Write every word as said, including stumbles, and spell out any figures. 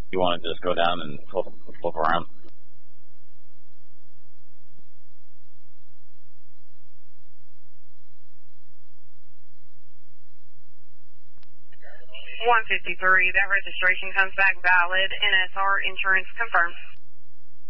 You want to just go down and flip, flip around? one fifty-three, that registration comes back valid. N S R insurance confirmed.